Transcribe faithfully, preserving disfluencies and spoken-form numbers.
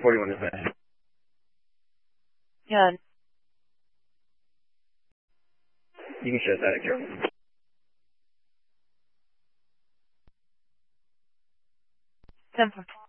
forty-one is bad. Good. You can shut that, careful. ten for